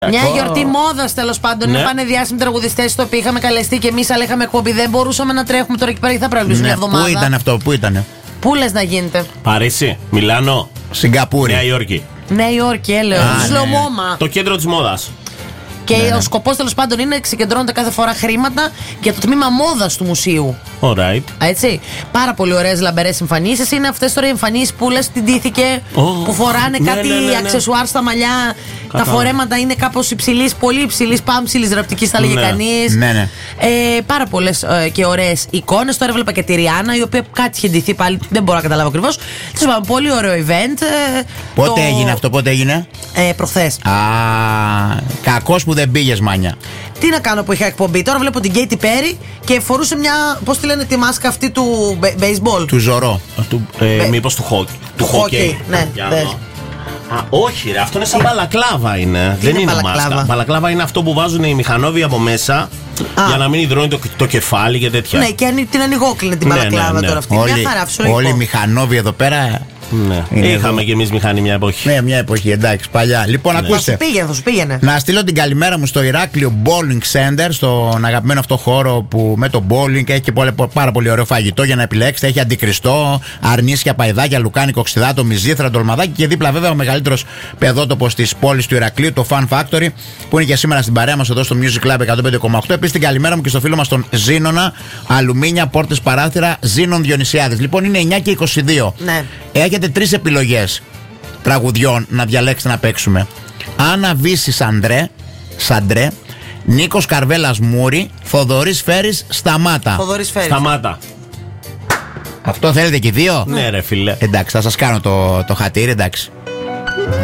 Μια γιορτή μόδας τέλος πάντων. Είναι πανεδιάσιμοι τραγουδιστές το οποίο είχαμε καλεστεί και εμείς, αλλά είχαμε εκπομπή. Δεν μπορούσαμε να τρέχουμε τώρα εκεί πέρα γιατί θα πρέπει μια εβδομάδα. Πού ήταν αυτό, πού ήτανε? Πού λες να γίνεται? Παρίσι, Μιλάνο, Σιγκαπούρη, Νέα Υόρκη. Νέα Υόρκη, έλεος. Σλομώμα. Το κέντρο της μόδας. Και ο σκοπός τέλος πάντων είναι να ξεκεντρώνονται κάθε φορά χρήματα για το τμήμα μόδας του μουσείου. Alright. Έτσι. Πάρα πολύ ωραίες λαμπερές εμφανίσεις. Είναι αυτές τώρα οι εμφανίσεις που λες την τύθηκε, που φοράνε κάτι αξεσουάρ στα μαλλιά. Τα φορέματα είναι κάπως υψηλής, πολύ υψηλής, πάμψηλης ραπτικής, θα λέγε κανείς. Ναι. Πάρα πολλές και ωραίες εικόνες. Τώρα έβλεπα και τη Ριάννα, η οποία κάτι είχε ντυθεί πάλι, δεν μπορώ να καταλάβω ακριβώς. Πολύ ωραίο event. Πότε έγινε αυτό, πότε έγινε? Προχθές. Κακός που δεν πήγες, Μάνια. Τι να κάνω που είχα εκπομπή. Τώρα βλέπω την Katy Perry και φορούσε μια. Πώς τη λένε τη μάσκα αυτή του baseball. Του Ζωρό. Μήπως του χόκι. Του χόκι, ναι. Όχι, ρε, αυτό είναι σαν μπαλακλάβα είναι. Δεν είναι μάσκα. Μπαλακλάβα είναι αυτό που βάζουν οι μηχανόβοι από μέσα για να μην υδρώνει το κεφάλι και τέτοια. Ναι, και την ανοιγόκλινε την μπαλακλάβα τώρα αυτή. Μια χαρά, φυσιολογικό. Όλοι οι μηχανόβοι εδώ πέρα. Ναι. Είχαμε κι εμείς μηχανή μια εποχή. Ναι, μια εποχή, εντάξει, παλιά. Λοιπόν, ακούστε. Θα σου πήγαινε. Να στείλω την καλημέρα μου στο Ηράκλειο Bowling Center, στον αγαπημένο αυτό χώρο που με το bowling έχει και πάρα πολύ ωραίο φαγητό για να επιλέξετε. Έχει αντικριστό, αρνίσια, παϊδάκια, λουκάνικο, οξυδάτο, μυζήθρα, ντολμαδάκι και δίπλα βέβαια ο μεγαλύτερος παιδότοπος της πόλης του Ηρακλείου, το Fun Factory, που είναι και σήμερα στην παρέα μας εδώ στο Music Club 105,8. Επίσης την καλημέρα μου και στο φίλο μας τον Ζήνονα, αλουμίνια, πόρτες, παράθυρα, Ζήνων Διονυσιάδης. Λοιπόν, είναι 9 και 22. Ναι. Έχετε 3 επιλογές τραγουδιών να διαλέξετε να παίξουμε. Άννα Βύση Σαντρέ, Νίκος Καρβέλας Μούρη, Θοδωρής Φέρης Σταμάτα. Σταμάτα. Αυτό θέλετε και οι δύο? Ναι, ρε φίλε. Εντάξει, θα σας κάνω το χατήρι, εντάξει.